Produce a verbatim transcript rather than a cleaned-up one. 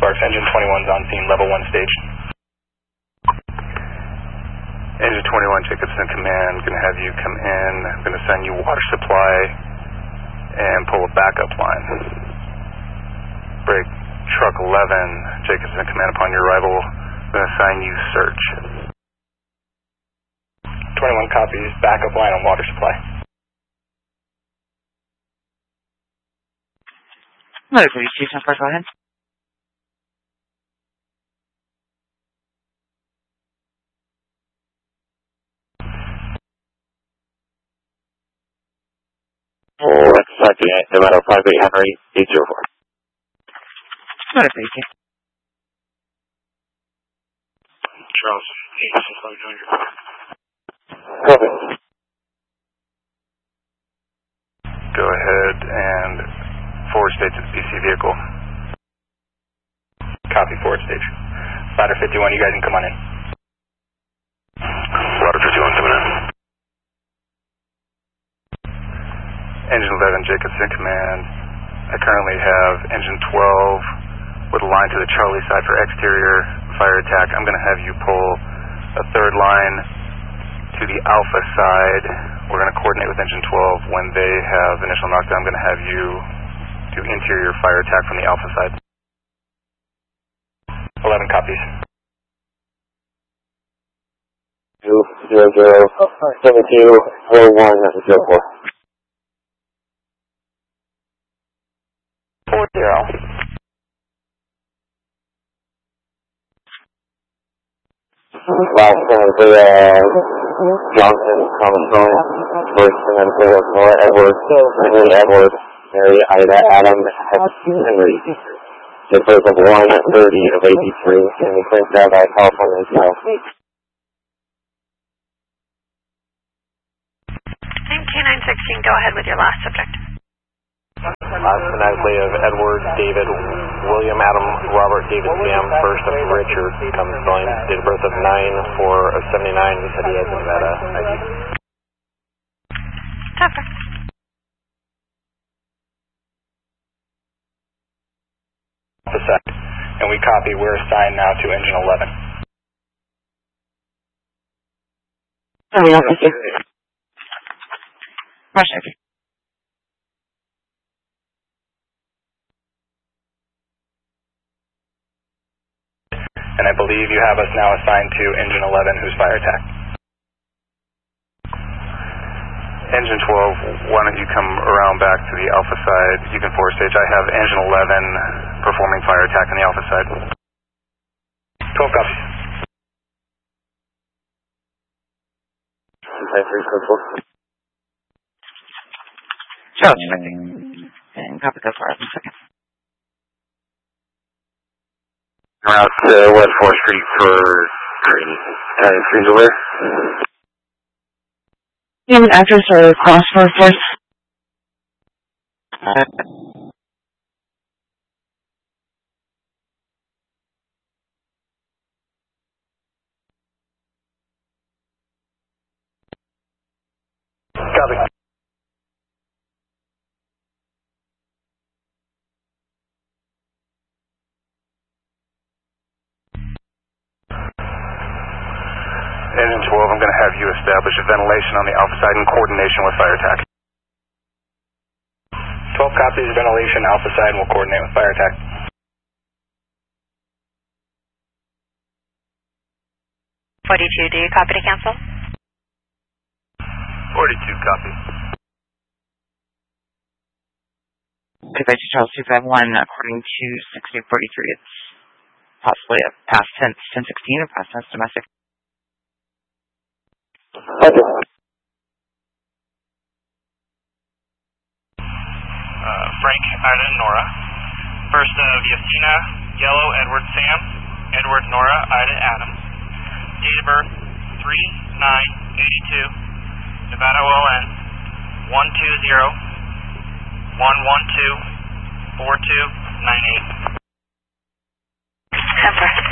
Sparks, engine twenty-one's on scene, level one stage. Engine twenty-one, Jacobson Command, going to have you come in, I'm going to send you water supply and pull a backup line. Break truck eleven, Jacobson Command, upon your arrival, I'm going to assign you search. twenty-one copies, backup line on water supply. Motor Police Chief, number, go ahead. Oh, that's second, no matter five eight Henry, eight zero four. Motor Police Chief. Charles, eight six five Junior. Copy. Go ahead and forward stage to the P C vehicle. Copy, forward stage. Ladder fifty-one, you guys can come on in. Ladder fifty-one coming in. Engine eleven, Jacobson Command. I currently have engine twelve with a line to the Charlie side for exterior fire attack. I'm going to have you pull a third line to the Alpha side. We're going to coordinate with engine twelve. When they have initial knockdown, I'm going to have you do interior fire attack from the Alpha side. eleven copies. Two zero zero seven two four one zero four. Four zero. Last one is the uh, Johnson, Thomas Stone, first, and then four, Nora Edwards, Henry Edwards, Mary Ida Adam Henry. The first of one thirty of eighty-three, and we think that by California itself. K nine sixteen, go ahead with your last subject. Uh, phonetically of Edward, David, William, Adam, Robert, David, Sam, first of Richard, comes going, date of birth of nine four of seventy-nine, he said he has a Nevada I D. Topper. The sec, and we copy, we're assigned now to engine eleven. Oh, yeah, thank you. Russia. And I believe you have us now assigned to engine eleven, who's fire attack. Engine twelve, why don't you come around back to the Alpha side? You can forward stage. I have engine eleven performing fire attack on the Alpha side. twelve copies. Charles, and copy that for us in a second. Route uh, West fourth Street for Italian Street over there. Name and address or cross for first. Copy. Engine twelve, I'm going to have you establish a ventilation on the Alpha side in coordination with fire attack. twelve copies, ventilation, Alpha side, and we'll coordinate with fire attack. forty-two, do you copy to cancel? forty-two, copy. Advice Charles two five one, according to sixty forty-three, it's possibly a past tense ten sixteen or past tense domestic. Okay. Uh, Frank, Ida, Nora. First of Yastina, Yellow, Edward, Sam. Edward, Nora, Ida, Adam. Date of birth, three nine eighty-two. Nevada O L N, one two zero, one one two, four two nine eight. Temper.